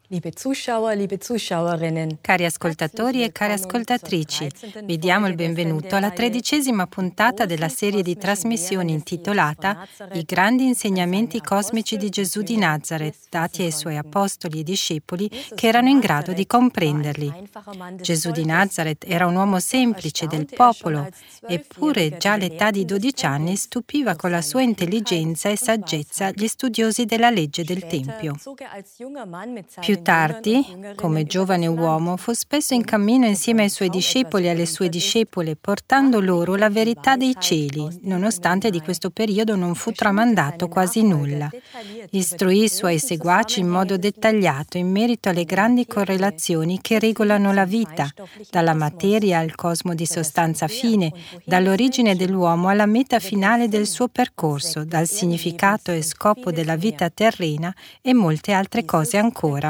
Cari ascoltatori e cari ascoltatrici, vi diamo il benvenuto alla 13ª puntata della serie di trasmissioni intitolata I grandi insegnamenti cosmici di Gesù di Nazaret, dati ai suoi apostoli e discepoli che erano in grado di comprenderli. Gesù di Nazaret era un uomo semplice del popolo, eppure già all'età di 12 anni stupiva con la sua intelligenza e saggezza gli studiosi della legge del Tempio. Più tardi, come giovane uomo, fu spesso in cammino insieme ai suoi discepoli e alle sue discepole, portando loro la verità dei cieli, nonostante di questo periodo non fu tramandato quasi nulla. Istruì i suoi seguaci in modo dettagliato in merito alle grandi correlazioni che regolano la vita, dalla materia al cosmo di sostanza fine, dall'origine dell'uomo alla meta finale del suo percorso, dal significato e scopo della vita terrena e molte altre cose ancora.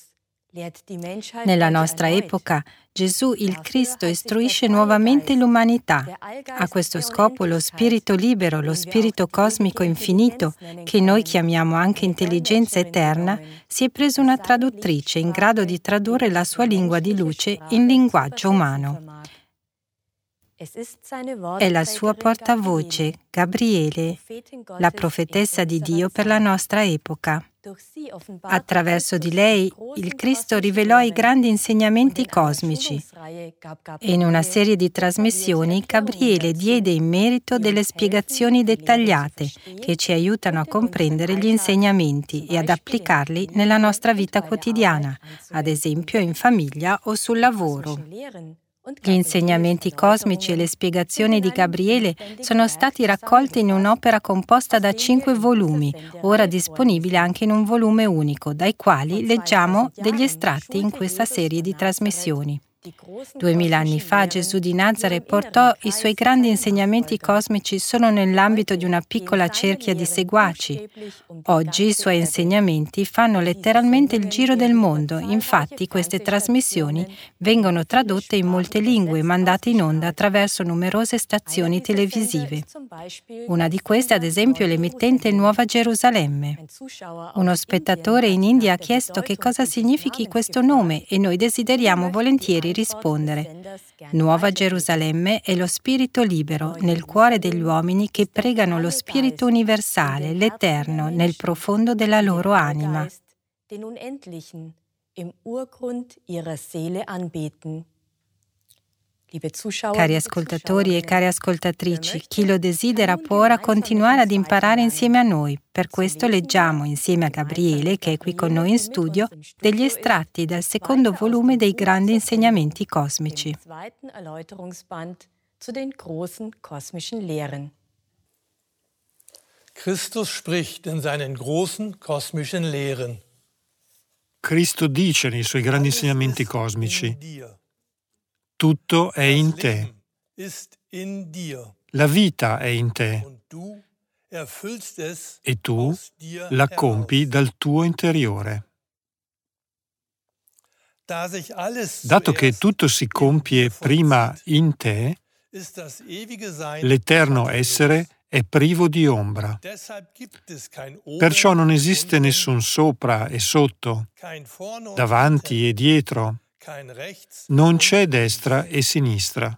Nella nostra epoca, Gesù il Cristo istruisce nuovamente l'umanità. A questo scopo lo spirito libero, lo spirito cosmico infinito, che noi chiamiamo anche intelligenza eterna, si è preso una traduttrice in grado di tradurre la sua lingua di luce in linguaggio umano. È la sua portavoce, Gabriele, la profetessa di Dio per la nostra epoca. Attraverso di lei, il Cristo rivelò i grandi insegnamenti cosmici e in una serie di trasmissioni Gabriele diede in merito delle spiegazioni dettagliate che ci aiutano a comprendere gli insegnamenti e ad applicarli nella nostra vita quotidiana, ad esempio in famiglia o sul lavoro. Gli insegnamenti cosmici e le spiegazioni di Gabriele sono stati raccolti in un'opera composta da 5 volumi, ora disponibile anche in un volume unico, dai quali leggiamo degli estratti in questa serie di trasmissioni. 2000 anni fa Gesù di Nazaret portò i suoi grandi insegnamenti cosmici solo nell'ambito di una piccola cerchia di seguaci. Oggi i suoi insegnamenti fanno letteralmente il giro del mondo, infatti queste trasmissioni vengono tradotte in molte lingue e mandate in onda attraverso numerose stazioni televisive. Una di queste, ad esempio, è l'emittente Nuova Gerusalemme. Uno spettatore in India ha chiesto che cosa significhi questo nome e noi desideriamo volentieri rispondere. Nuova Gerusalemme è lo spirito libero nel cuore degli uomini che pregano lo spirito universale, l'eterno, nel profondo della loro anima. Cari ascoltatori e cari ascoltatrici, chi lo desidera può ora continuare ad imparare insieme a noi. Per questo leggiamo insieme a Gabriele, che è qui con noi in studio, degli estratti dal secondo volume dei grandi insegnamenti cosmici. Christus spricht in seinen großen kosmischen Lehren. Cristo dice nei suoi grandi insegnamenti cosmici: tutto è in te. La vita è in te e tu la compi dal tuo interiore. Dato che tutto si compie prima in te, l'eterno essere è privo di ombra. Perciò non esiste nessun sopra e sotto, davanti e dietro. Non c'è destra e sinistra.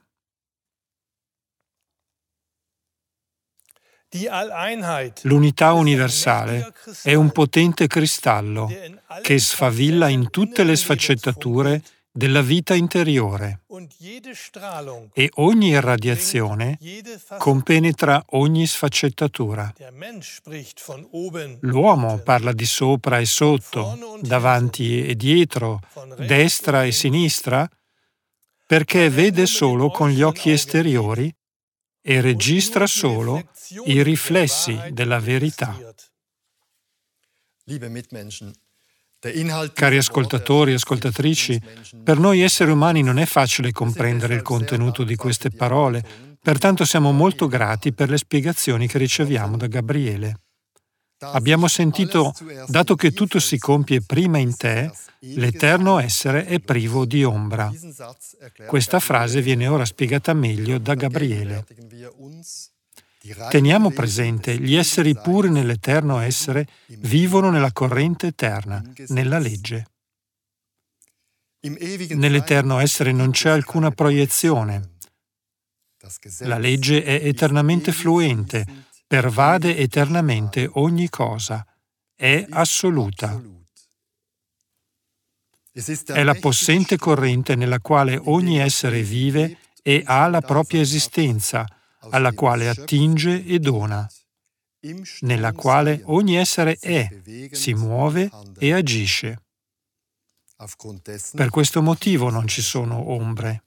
L'unità universale è un potente cristallo che sfavilla in tutte le sfaccettature della vita interiore e ogni irradiazione compenetra ogni sfaccettatura. L'uomo parla di sopra e sotto, davanti e dietro, destra e sinistra, perché vede solo con gli occhi esteriori e registra solo i riflessi della verità. Cari ascoltatori e ascoltatrici, per noi esseri umani non è facile comprendere il contenuto di queste parole, pertanto siamo molto grati per le spiegazioni che riceviamo da Gabriele. Abbiamo sentito, dato che tutto si compie prima in te, l'eterno essere è privo di ombra. Questa frase viene ora spiegata meglio da Gabriele. Teniamo presente, gli esseri puri nell'eterno essere vivono nella corrente eterna, nella legge. Nell'eterno essere non c'è alcuna proiezione. La legge è eternamente fluente, pervade eternamente ogni cosa, è assoluta. È la possente corrente nella quale ogni essere vive e ha la propria esistenza, alla quale attinge e dona, nella quale ogni essere è, si muove e agisce. Per questo motivo non ci sono ombre.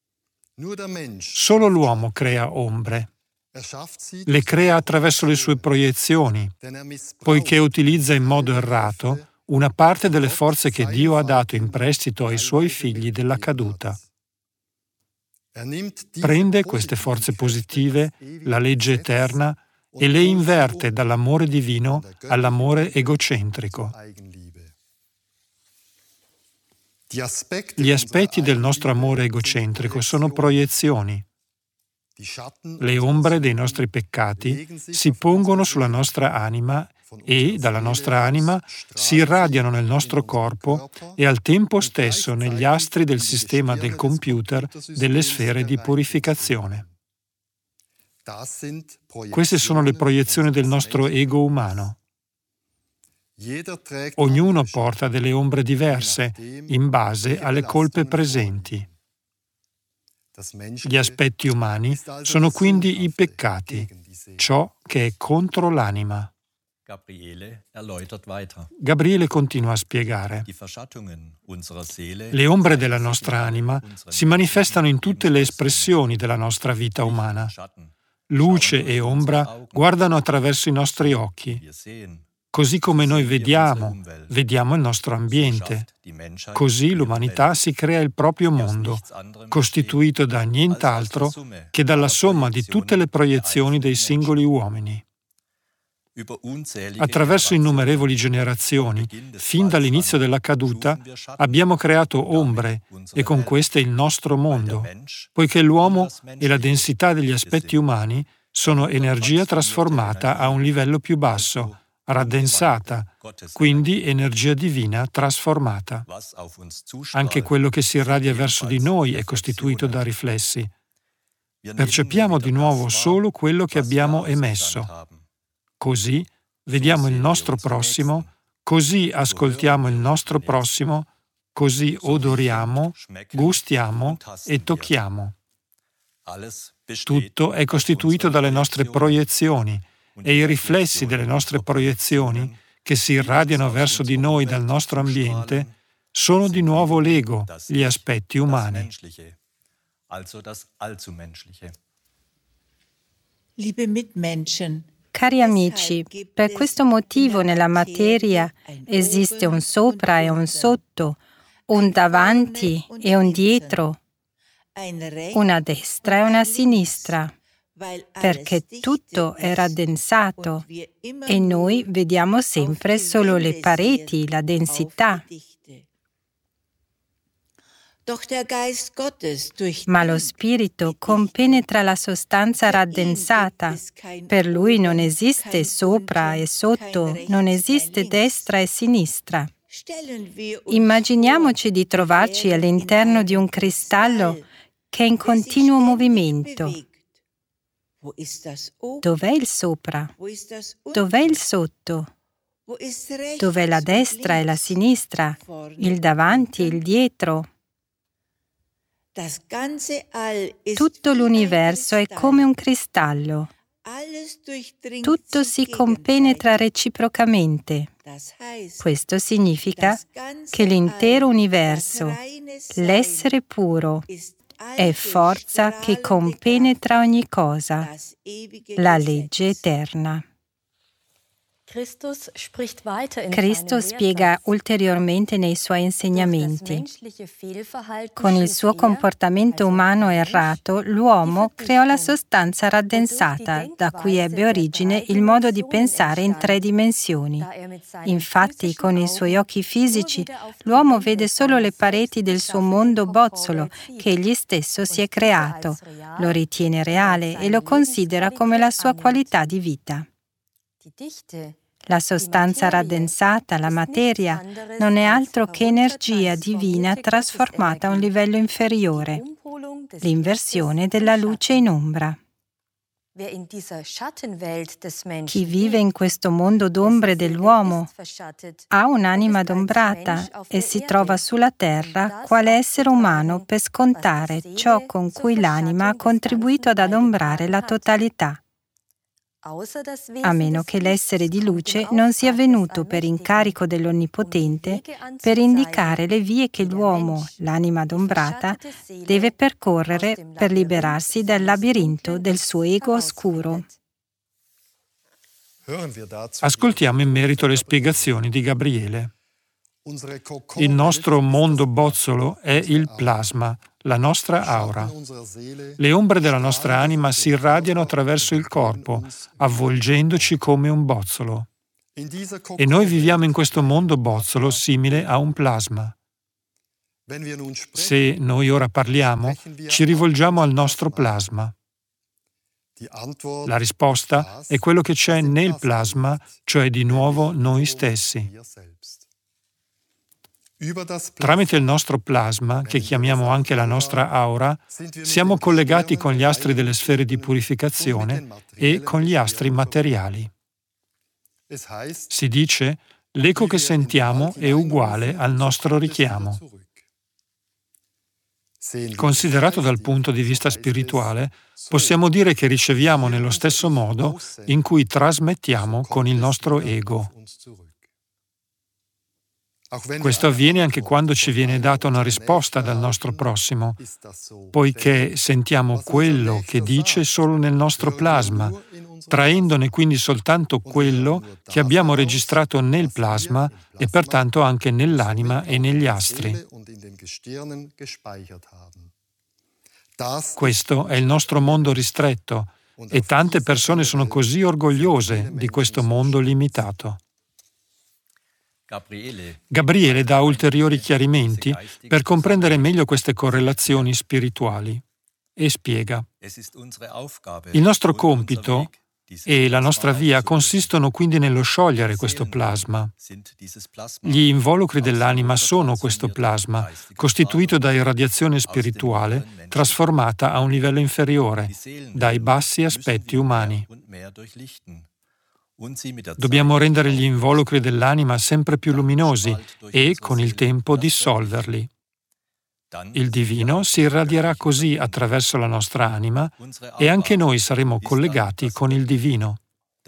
Solo l'uomo crea ombre. Le crea attraverso le sue proiezioni, poiché utilizza in modo errato una parte delle forze che Dio ha dato in prestito ai suoi figli della caduta. Prende queste forze positive, la legge eterna, e le inverte dall'amore divino all'amore egocentrico. Gli aspetti del nostro amore egocentrico sono proiezioni. Le ombre dei nostri peccati si pongono sulla nostra anima e, dalla nostra anima, si irradiano nel nostro corpo e al tempo stesso negli astri del sistema del computer delle sfere di purificazione. Queste sono le proiezioni del nostro ego umano. Ognuno porta delle ombre diverse in base alle colpe presenti. Gli aspetti umani sono quindi i peccati, ciò che è contro l'anima. Gabriele continua a spiegare. Le ombre della nostra anima si manifestano in tutte le espressioni della nostra vita umana. Luce e ombra guardano attraverso i nostri occhi. Così come noi vediamo il nostro ambiente. Così l'umanità si crea il proprio mondo, costituito da nient'altro che dalla somma di tutte le proiezioni dei singoli uomini. Attraverso innumerevoli generazioni, fin dall'inizio della caduta, abbiamo creato ombre e con queste il nostro mondo, poiché l'uomo e la densità degli aspetti umani sono energia trasformata a un livello più basso, raddensata, quindi energia divina trasformata. Anche quello che si irradia verso di noi è costituito da riflessi. Percepiamo di nuovo solo quello che abbiamo emesso. Così vediamo il nostro prossimo, così ascoltiamo il nostro prossimo, così odoriamo, gustiamo e tocchiamo. Tutto è costituito dalle nostre proiezioni e i riflessi delle nostre proiezioni, che si irradiano verso di noi dal nostro ambiente, sono di nuovo l'ego, gli aspetti umani. Liebe Mitmenschen, Cari amici, per questo motivo nella materia esiste un sopra e un sotto, un davanti e un dietro, una destra e una sinistra, perché tutto è raddensato e noi vediamo sempre solo le pareti, la densità. Ma lo Spirito compenetra la sostanza raddensata. Per Lui non esiste sopra e sotto, non esiste destra e sinistra. Immaginiamoci di trovarci all'interno di un cristallo che è in continuo movimento. Dov'è il sopra? Dov'è il sotto? Dov'è la destra e la sinistra? Il davanti e il dietro? Tutto l'universo è come un cristallo. Tutto si compenetra reciprocamente. Questo significa che l'intero universo, l'essere puro, è forza che compenetra ogni cosa, la legge eterna. Cristo spiega ulteriormente nei suoi insegnamenti. Con il suo comportamento umano errato, l'uomo creò la sostanza raddensata, da cui ebbe origine il modo di pensare in 3 dimensioni. Infatti, con i suoi occhi fisici, l'uomo vede solo le pareti del suo mondo bozzolo, che egli stesso si è creato, lo ritiene reale e lo considera come la sua qualità di vita. La sostanza raddensata, la materia, non è altro che energia divina trasformata a un livello inferiore, l'inversione della luce in ombra. Chi vive in questo mondo d'ombre dell'uomo ha un'anima adombrata e si trova sulla terra quale essere umano per scontare ciò con cui l'anima ha contribuito ad adombrare la totalità. A meno che l'essere di luce non sia venuto per incarico dell'Onnipotente per indicare le vie che l'uomo, l'anima adombrata, deve percorrere per liberarsi dal labirinto del suo ego oscuro. Ascoltiamo in merito le spiegazioni di Gabriele. Il nostro mondo bozzolo è il plasma, la nostra aura. Le ombre della nostra anima si irradiano attraverso il corpo, avvolgendoci come un bozzolo. E noi viviamo in questo mondo bozzolo simile a un plasma. Se noi ora parliamo, ci rivolgiamo al nostro plasma. La risposta è quello che c'è nel plasma, cioè di nuovo noi stessi. Tramite il nostro plasma, che chiamiamo anche la nostra aura, siamo collegati con gli astri delle sfere di purificazione e con gli astri materiali. Si dice, l'eco che sentiamo è uguale al nostro richiamo. Considerato dal punto di vista spirituale, possiamo dire che riceviamo nello stesso modo in cui trasmettiamo con il nostro ego. Questo avviene anche quando ci viene data una risposta dal nostro prossimo, poiché sentiamo quello che dice solo nel nostro plasma, traendone quindi soltanto quello che abbiamo registrato nel plasma e pertanto anche nell'anima e negli astri. Questo è il nostro mondo ristretto e tante persone sono così orgogliose di questo mondo limitato. Gabriele dà ulteriori chiarimenti per comprendere meglio queste correlazioni spirituali e spiega: il nostro compito e la nostra via consistono quindi nello sciogliere questo plasma. Gli involucri dell'anima sono questo plasma, costituito da irradiazione spirituale trasformata a un livello inferiore, dai bassi aspetti umani. Dobbiamo rendere gli involucri dell'anima sempre più luminosi e, con il tempo, dissolverli. Il divino si irradierà così attraverso la nostra anima e anche noi saremo collegati con il divino.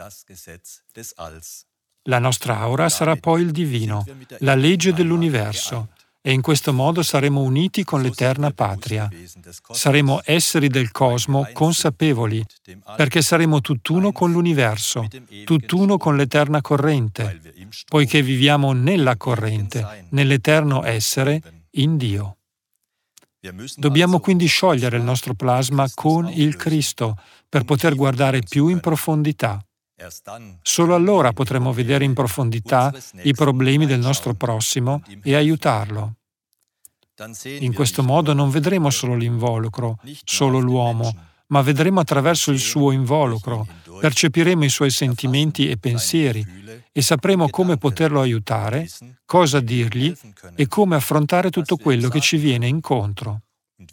La nostra aura sarà poi il divino, la legge dell'universo, e in questo modo saremo uniti con l'eterna patria. Saremo esseri del cosmo consapevoli, perché saremo tutt'uno con l'universo, tutt'uno con l'eterna corrente, poiché viviamo nella corrente, nell'eterno essere, in Dio. Dobbiamo quindi sciogliere il nostro plasma con il Cristo per poter guardare più in profondità. Solo allora potremo vedere in profondità i problemi del nostro prossimo e aiutarlo. In questo modo non vedremo solo l'involucro, solo l'uomo, ma vedremo attraverso il suo involucro, percepiremo i suoi sentimenti e pensieri e sapremo come poterlo aiutare, cosa dirgli e come affrontare tutto quello che ci viene incontro.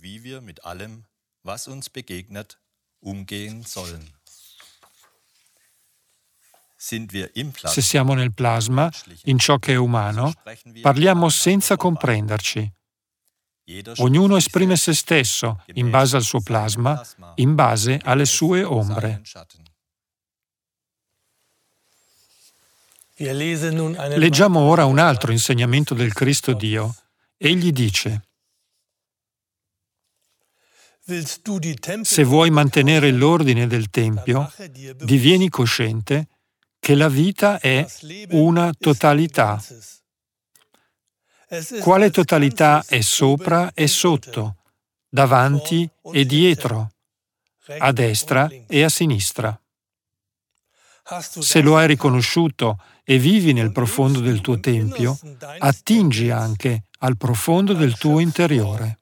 Se siamo nel plasma, in ciò che è umano, parliamo senza comprenderci. Ognuno esprime se stesso in base al suo plasma, in base alle sue ombre. Leggiamo ora un altro insegnamento del Cristo Dio. Egli dice: se vuoi mantenere l'ordine del Tempio, divieni cosciente che la vita è una totalità. Quale totalità è sopra e sotto, davanti e dietro, a destra e a sinistra? Se lo hai riconosciuto e vivi nel profondo del tuo tempio, attingi anche al profondo del tuo interiore.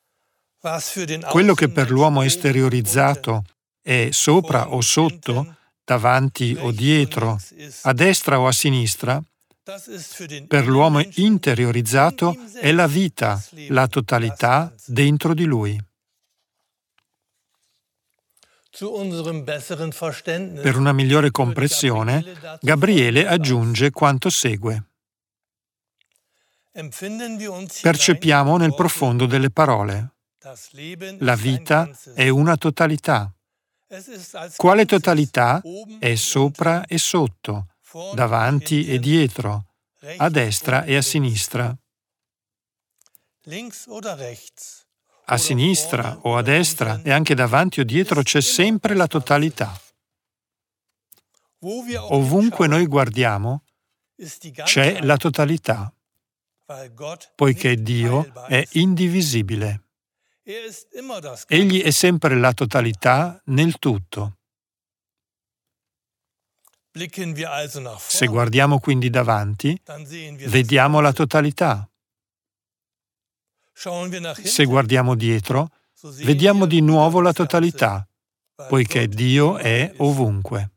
Quello che per l'uomo esteriorizzato è sopra o sotto davanti o dietro, a destra o a sinistra, per l'uomo interiorizzato è la vita, la totalità dentro di lui. Per una migliore comprensione, Gabriele aggiunge quanto segue. Percepiamo nel profondo delle parole. La vita è una totalità. Quale totalità? È sopra e sotto, davanti e dietro, a destra e a sinistra. A sinistra o a destra e anche davanti o dietro c'è sempre la totalità. Ovunque noi guardiamo c'è la totalità, poiché Dio è indivisibile. Egli è sempre la totalità nel tutto. Se guardiamo quindi davanti, vediamo la totalità. Se guardiamo dietro, vediamo di nuovo la totalità, poiché Dio è ovunque.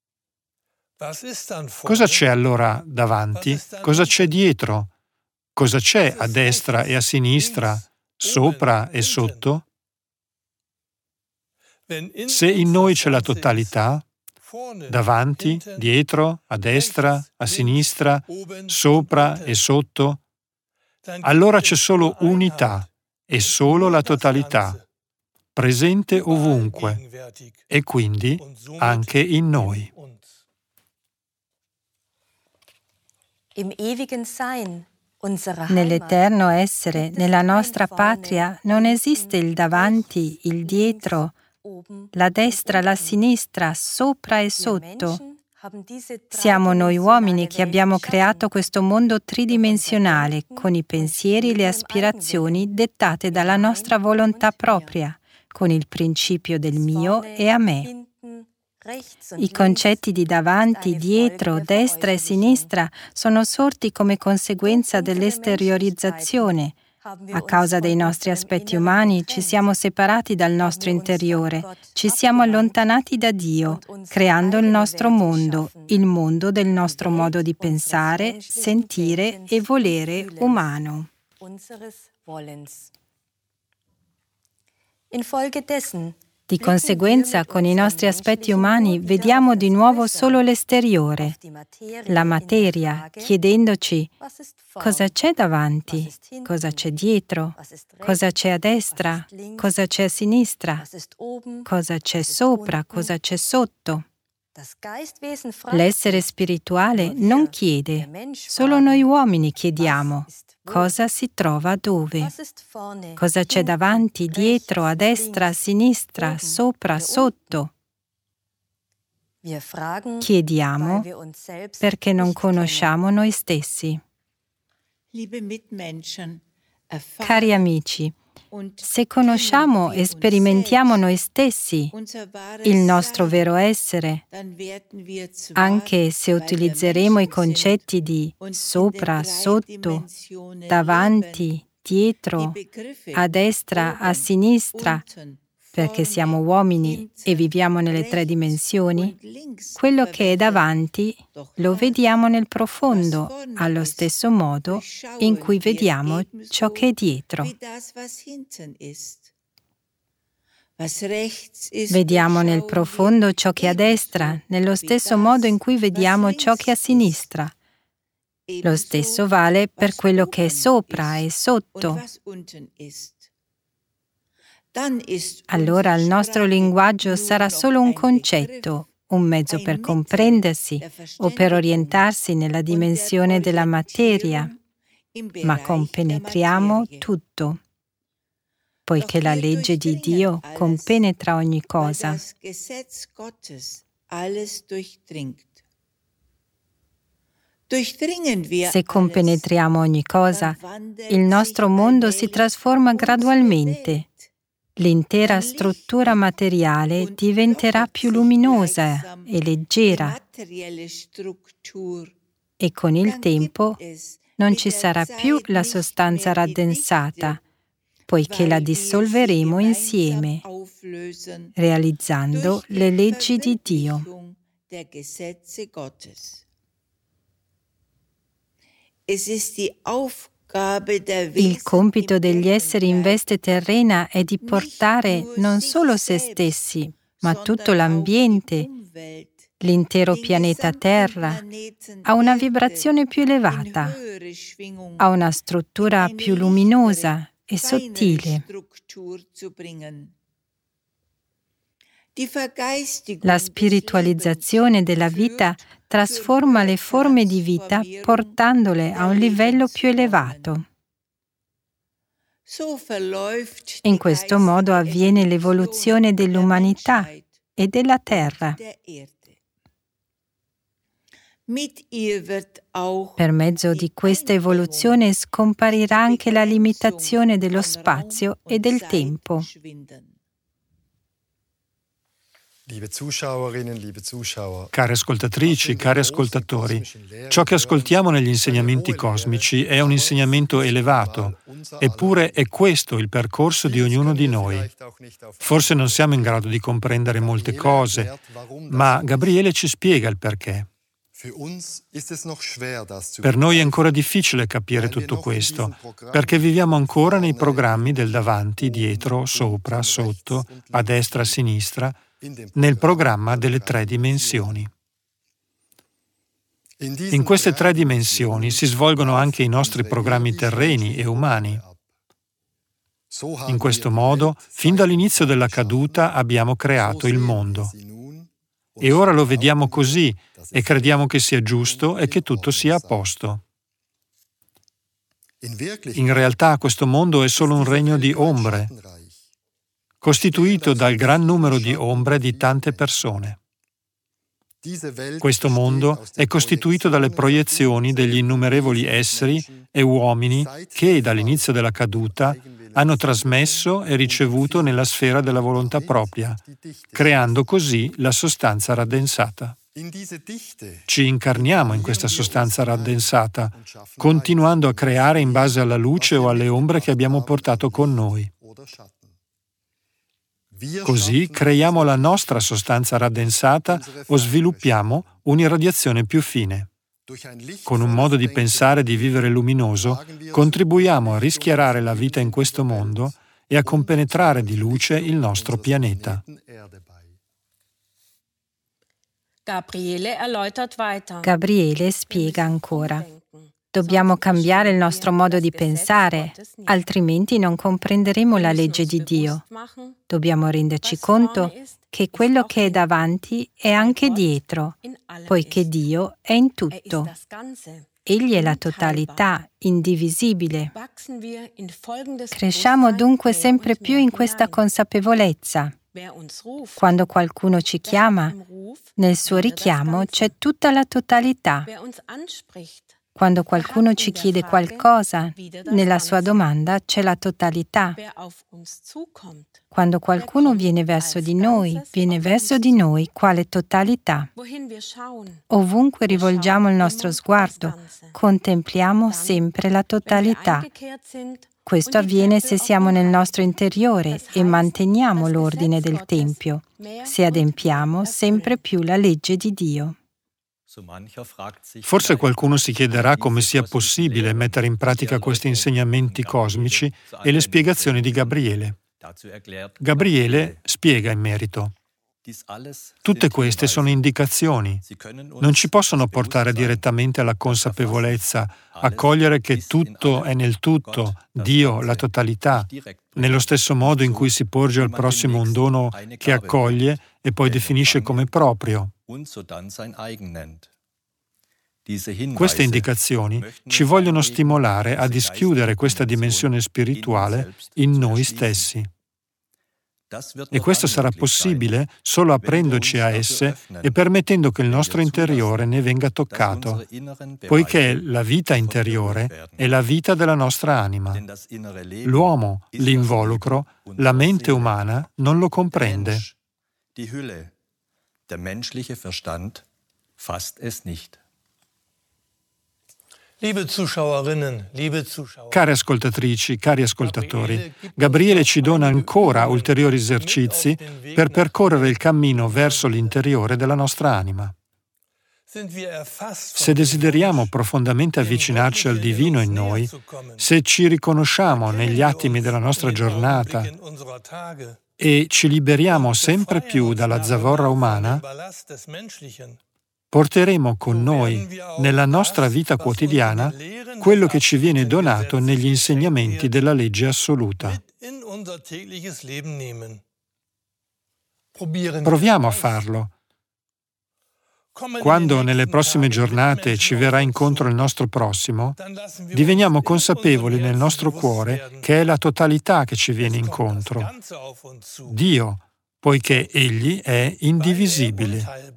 Cosa c'è allora davanti? Cosa c'è dietro? Cosa c'è a destra e a sinistra, sopra e sotto? Se in noi c'è la totalità, davanti, dietro, a destra, a sinistra, sopra e sotto, allora c'è solo unità e solo la totalità, presente ovunque e quindi anche in noi. Nell'eterno essere, nella nostra patria, non esiste il davanti, il dietro, la destra, la sinistra, sopra e sotto. Siamo noi uomini che abbiamo creato questo mondo tridimensionale con i pensieri e le aspirazioni dettate dalla nostra volontà propria, con il principio del mio e a me. I concetti di davanti, dietro, destra e sinistra sono sorti come conseguenza dell'esteriorizzazione. A causa dei nostri aspetti umani ci siamo separati dal nostro interiore, ci siamo allontanati da Dio, creando il nostro mondo, il mondo del nostro modo di pensare, sentire e volere umano. Di conseguenza, con i nostri aspetti umani vediamo di nuovo solo l'esteriore, la materia, chiedendoci cosa c'è davanti, cosa c'è dietro, cosa c'è a destra, cosa c'è a sinistra, cosa c'è sopra, cosa c'è sotto. L'essere spirituale non chiede, solo noi uomini chiediamo. Cosa si trova dove? Cosa c'è davanti, dietro, a destra, a sinistra, sopra, sotto? Chiediamo perché non conosciamo noi stessi. Cari amici, se conosciamo e sperimentiamo noi stessi, il nostro vero essere, anche se utilizzeremo i concetti di sopra, sotto, davanti, dietro, a destra, a sinistra, perché siamo uomini e viviamo nelle tre dimensioni, quello che è davanti lo vediamo nel profondo, allo stesso modo in cui vediamo ciò che è dietro. Vediamo nel profondo ciò che è a destra, nello stesso modo in cui vediamo ciò che è a sinistra. Lo stesso vale per quello che è sopra e sotto. Allora il nostro linguaggio sarà solo un concetto, un mezzo per comprendersi o per orientarsi nella dimensione della materia, ma compenetriamo tutto, poiché la legge di Dio compenetra ogni cosa. Se compenetriamo ogni cosa, il nostro mondo si trasforma gradualmente. L'intera struttura materiale diventerà più luminosa e leggera e con il tempo non ci sarà più la sostanza raddensata, poiché la dissolveremo insieme, realizzando le leggi di Dio. der Gesetze Gottes. Es ist die Aufgabe der Il compito degli esseri in veste terrena è di portare non solo se stessi, ma tutto l'ambiente, l'intero pianeta Terra, a una vibrazione più elevata, a una struttura più luminosa e sottile. La spiritualizzazione della vita trasforma le forme di vita portandole a un livello più elevato. In questo modo avviene l'evoluzione dell'umanità e della Terra. Per mezzo di questa evoluzione scomparirà anche la limitazione dello spazio e del tempo. Care ascoltatrici, cari ascoltatori, ciò che ascoltiamo negli insegnamenti cosmici è un insegnamento elevato, eppure è questo il percorso di ognuno di noi. Forse non siamo in grado di comprendere molte cose, ma Gabriele ci spiega il perché. Per noi è ancora difficile capire tutto questo, perché viviamo ancora nei programmi del davanti, dietro, sopra, sotto, a destra, a sinistra, nel programma delle 3 dimensioni. In queste 3 dimensioni si svolgono anche i nostri programmi terreni e umani. In questo modo, fin dall'inizio della caduta abbiamo creato il mondo. E ora lo vediamo così e crediamo che sia giusto e che tutto sia a posto. In realtà questo mondo è solo un regno di ombre, costituito dal gran numero di ombre di tante persone. Questo mondo è costituito dalle proiezioni degli innumerevoli esseri e uomini che, dall'inizio della caduta, hanno trasmesso e ricevuto nella sfera della volontà propria, creando così la sostanza raddensata. Ci incarniamo in questa sostanza raddensata, continuando a creare in base alla luce o alle ombre che abbiamo portato con noi. Così creiamo la nostra sostanza raddensata o sviluppiamo un'irradiazione più fine. Con un modo di pensare e di vivere luminoso, contribuiamo a rischiarare la vita in questo mondo e a compenetrare di luce il nostro pianeta. Gabriele spiega ancora. Dobbiamo cambiare il nostro modo di pensare, altrimenti non comprenderemo la legge di Dio. Dobbiamo renderci conto che quello che è davanti è anche dietro, poiché Dio è in tutto. Egli è la totalità, indivisibile. Cresciamo dunque sempre più in questa consapevolezza. Quando qualcuno ci chiama, nel suo richiamo c'è tutta la totalità. Quando qualcuno ci chiede qualcosa, nella sua domanda c'è la totalità. Quando qualcuno viene verso di noi quale totalità. Ovunque rivolgiamo il nostro sguardo, contempliamo sempre la totalità. Questo avviene se siamo nel nostro interiore e manteniamo l'ordine del Tempio, se adempiamo sempre più la legge di Dio. Forse qualcuno si chiederà come sia possibile mettere in pratica questi insegnamenti cosmici e le spiegazioni di Gabriele. Gabriele spiega in merito. Tutte queste sono indicazioni. Non ci possono portare direttamente alla consapevolezza, a cogliere che tutto è nel tutto, Dio, la totalità, nello stesso modo in cui si porge al prossimo un dono che accoglie e poi definisce come proprio. Queste indicazioni ci vogliono stimolare a dischiudere questa dimensione spirituale in noi stessi. E questo sarà possibile solo aprendoci a esse e permettendo che il nostro interiore ne venga toccato, poiché la vita interiore è la vita della nostra anima. L'uomo, l'involucro, la mente umana non lo comprende. Der menschliche Verstand fasst es nicht. Care ascoltatrici, cari ascoltatori, Gabriele ci dona ancora ulteriori esercizi per percorrere il cammino verso l'interiore della nostra anima. Se desideriamo profondamente avvicinarci al divino in noi, se ci riconosciamo negli attimi della nostra giornata e ci liberiamo sempre più dalla zavorra umana, porteremo con noi, nella nostra vita quotidiana, quello che ci viene donato negli insegnamenti della legge assoluta. Proviamo a farlo. Quando nelle prossime giornate ci verrà incontro il nostro prossimo, diveniamo consapevoli nel nostro cuore che è la totalità che ci viene incontro. Dio, poiché Egli è indivisibile.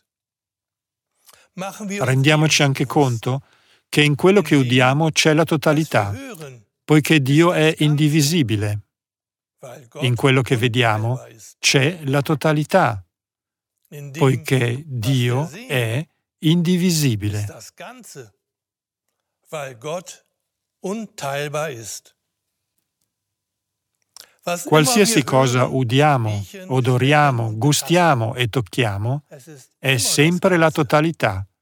Rendiamoci anche conto che in quello che udiamo c'è la totalità, poiché Dio è indivisibile. In quello che vediamo c'è la totalità, poiché Dio è indivisibile. Qualsiasi cosa udiamo, odoriamo, gustiamo e tocchiamo è sempre la totalità,